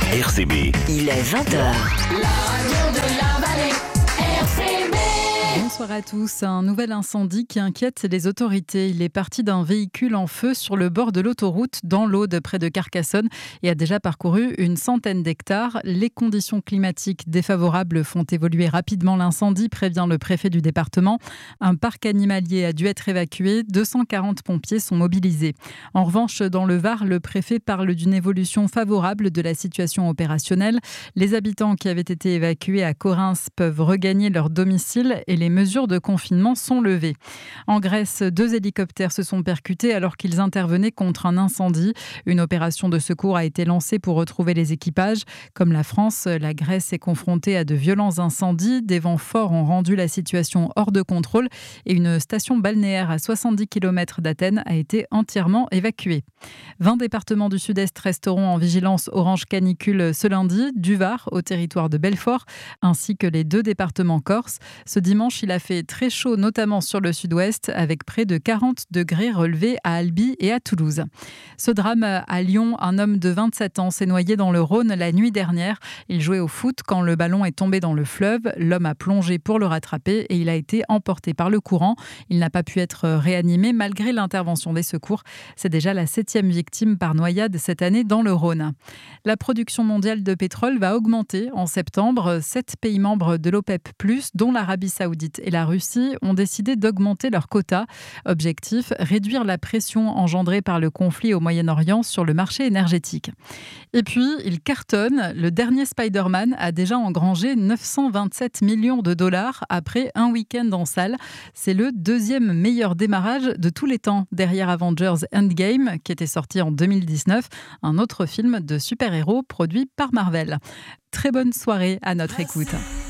RCB. Il est 20h. Bonsoir à tous. Un nouvel incendie qui inquiète les autorités. Il est parti d'un véhicule en feu sur le bord de l'autoroute dans l'Aude près de Carcassonne et a déjà parcouru une centaine d'hectares. Les conditions climatiques défavorables font évoluer rapidement l'incendie, prévient le préfet du département. Un parc animalier a dû être évacué. 240 pompiers sont mobilisés. En revanche, dans le Var, le préfet parle d'une évolution favorable de la situation opérationnelle. Les habitants qui avaient été évacués à Correns peuvent regagner leur domicile et les mesures de confinement sont levées. En Grèce, 2 hélicoptères se sont percutés alors qu'ils intervenaient contre un incendie. Une opération de secours a été lancée pour retrouver les équipages. Comme la France, la Grèce est confrontée à de violents incendies. Des vents forts ont rendu la situation hors de contrôle et une station balnéaire à 70 km d'Athènes a été entièrement évacuée. 20 départements du Sud-Est resteront en vigilance orange canicule ce lundi, du Var au territoire de Belfort, ainsi que les 2 départements corses. Ce dimanche, il a fait très chaud, notamment sur le sud-ouest, avec près de 40 degrés relevés à Albi et à Toulouse. Ce drame à Lyon, un homme de 27 ans s'est noyé dans le Rhône la nuit dernière. Il jouait au foot quand le ballon est tombé dans le fleuve. L'homme a plongé pour le rattraper et il a été emporté par le courant. Il n'a pas pu être réanimé malgré l'intervention des secours. C'est déjà la 7e victime par noyade cette année dans le Rhône. La production mondiale de pétrole va augmenter en septembre. 7 pays membres de l'OPEP+, dont l'Arabie Saoudite et la Russie, ont décidé d'augmenter leurs quotas. Objectif, réduire la pression engendrée par le conflit au Moyen-Orient sur le marché énergétique. Et puis, il cartonne. Le dernier Spider-Man a déjà engrangé 927 millions de dollars après un week-end en salle. C'est le 2e meilleur démarrage de tous les temps, derrière Avengers Endgame, qui était sorti en 2019, un autre film de super-héros produit par Marvel. Très bonne soirée à notre écoute.